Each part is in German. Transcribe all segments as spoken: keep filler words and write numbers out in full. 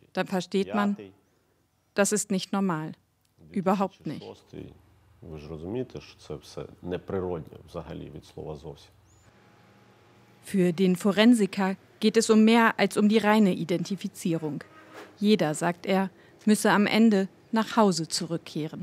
dann versteht man, das ist nicht normal. Überhaupt nicht. Für den Forensiker geht es um mehr als um die reine Identifizierung. Jeder, sagt er, müsse am Ende nach Hause zurückkehren.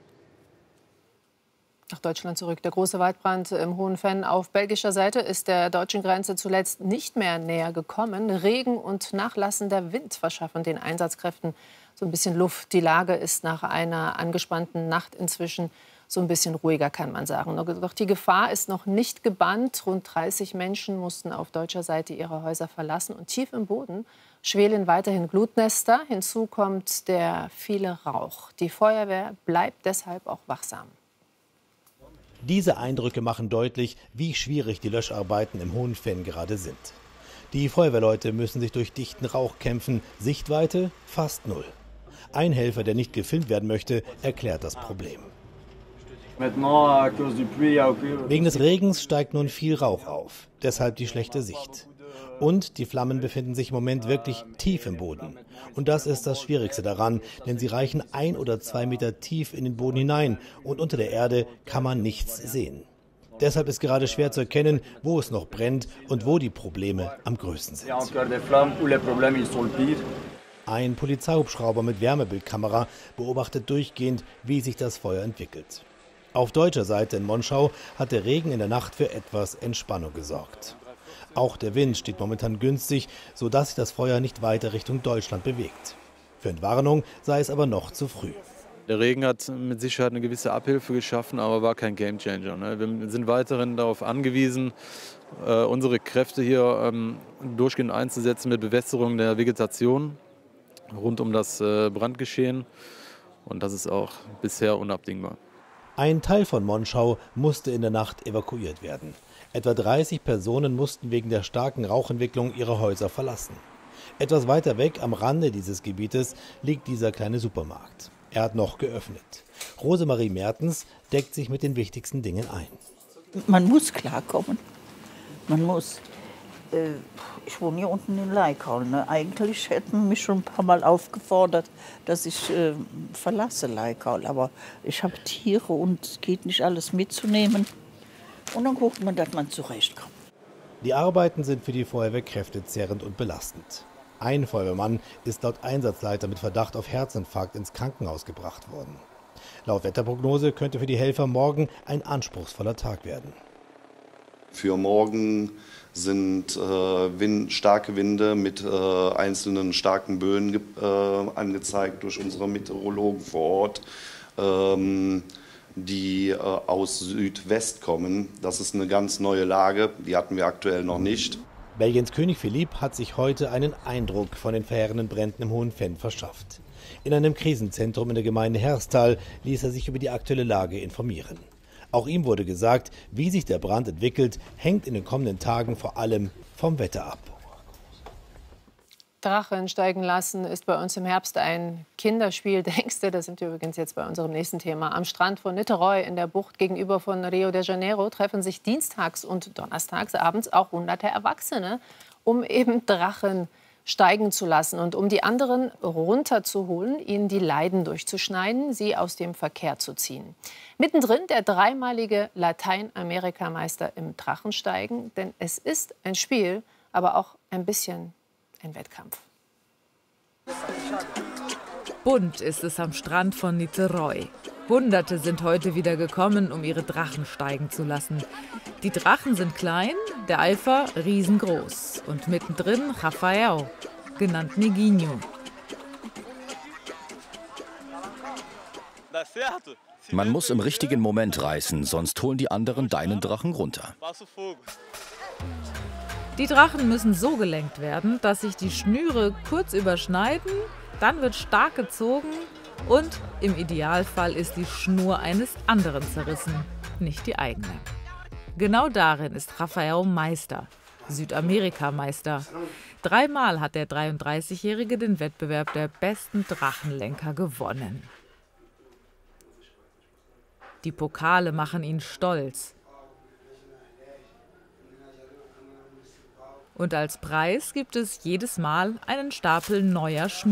Nach Deutschland zurück. Der große Waldbrand im Hohen Venn auf belgischer Seite ist der deutschen Grenze zuletzt nicht mehr näher gekommen. Regen und nachlassender Wind verschaffen den Einsatzkräften so ein bisschen Luft. Die Lage ist nach einer angespannten Nacht inzwischen so ein bisschen ruhiger, kann man sagen. Doch die Gefahr ist noch nicht gebannt. Rund dreißig Menschen mussten auf deutscher Seite ihre Häuser verlassen. Und tief im Boden schwelen weiterhin Glutnester. Hinzu kommt der viele Rauch. Die Feuerwehr bleibt deshalb auch wachsam. Diese Eindrücke machen deutlich, wie schwierig die Löscharbeiten im Hohen Venn gerade sind. Die Feuerwehrleute müssen sich durch dichten Rauch kämpfen, Sichtweite fast null. Ein Helfer, der nicht gefilmt werden möchte, erklärt das Problem. Wegen des Regens steigt nun viel Rauch auf, deshalb die schlechte Sicht. Und die Flammen befinden sich im Moment wirklich tief im Boden. Und das ist das Schwierigste daran, denn sie reichen ein oder zwei Meter tief in den Boden hinein und unter der Erde kann man nichts sehen. Deshalb ist gerade schwer zu erkennen, wo es noch brennt und wo die Probleme am größten sind. Ein Polizeihubschrauber mit Wärmebildkamera beobachtet durchgehend, wie sich das Feuer entwickelt. Auf deutscher Seite in Monschau hat der Regen in der Nacht für etwas Entspannung gesorgt. Auch der Wind steht momentan günstig, sodass sich das Feuer nicht weiter Richtung Deutschland bewegt. Für Entwarnung sei es aber noch zu früh. Der Regen hat mit Sicherheit eine gewisse Abhilfe geschaffen, aber war kein Gamechanger. Wir sind weiterhin darauf angewiesen, unsere Kräfte hier durchgehend einzusetzen mit Bewässerung der Vegetation rund um das Brandgeschehen. Und das ist auch bisher unabdingbar. Ein Teil von Monschau musste in der Nacht evakuiert werden. Etwa dreißig Personen mussten wegen der starken Rauchentwicklung ihre Häuser verlassen. Etwas weiter weg am Rande dieses Gebietes liegt dieser kleine Supermarkt. Er hat noch geöffnet. Rosemarie Mertens deckt sich mit den wichtigsten Dingen ein. Man muss klarkommen. Man muss. Äh, ich wohne hier unten in Leikau. Ne? Eigentlich hätten sie mich schon ein paar Mal aufgefordert, dass ich äh, verlasse Leikau. Aber ich habe Tiere und es geht nicht alles mitzunehmen. Und dann guckt man, dass man zurechtkommt. Die Arbeiten sind für die Feuerwehrkräfte zehrend und belastend. Ein Feuerwehrmann ist laut Einsatzleiter mit Verdacht auf Herzinfarkt ins Krankenhaus gebracht worden. Laut Wetterprognose könnte für die Helfer morgen ein anspruchsvoller Tag werden. Für morgen sind äh, Wind, starke Winde mit äh, einzelnen starken Böen äh, angezeigt durch unsere Meteorologen vor Ort. Ähm, die äh, aus Südwest kommen. Das ist eine ganz neue Lage, die hatten wir aktuell noch nicht. Belgiens König Philipp hat sich heute einen Eindruck von den verheerenden Bränden im Hohen Venn verschafft. In einem Krisenzentrum in der Gemeinde Herstal ließ er sich über die aktuelle Lage informieren. Auch ihm wurde gesagt, wie sich der Brand entwickelt, hängt in den kommenden Tagen vor allem vom Wetter ab. Drachen steigen lassen ist bei uns im Herbst ein Kinderspiel. Denkst du, da sind wir übrigens jetzt bei unserem nächsten Thema. Am Strand von Niterói in der Bucht gegenüber von Rio de Janeiro treffen sich dienstags und donnerstags abends auch hunderte Erwachsene, um eben Drachen steigen zu lassen und um die anderen runterzuholen, ihnen die Leiden durchzuschneiden, sie aus dem Verkehr zu ziehen. Mittendrin der dreimalige Lateinamerikameister im Drachensteigen, denn es ist ein Spiel, aber auch ein bisschen ein Wettkampf. Bunt ist es am Strand von Niterói. Hunderte sind heute wieder gekommen, um ihre Drachen steigen zu lassen. Die Drachen sind klein, der Eifer riesengroß. Und mittendrin Rafael, genannt Neguinho. Man muss im richtigen Moment reißen, sonst holen die anderen deinen Drachen runter. Die Drachen müssen so gelenkt werden, dass sich die Schnüre kurz überschneiden, dann wird stark gezogen und im Idealfall ist die Schnur eines anderen zerrissen, nicht die eigene. Genau darin ist Rafael Meister, Südamerikameister. Dreimal hat der dreiunddreißigjährige den Wettbewerb der besten Drachenlenker gewonnen. Die Pokale machen ihn stolz. Und als Preis gibt es jedes Mal einen Stapel neuer Schnüre.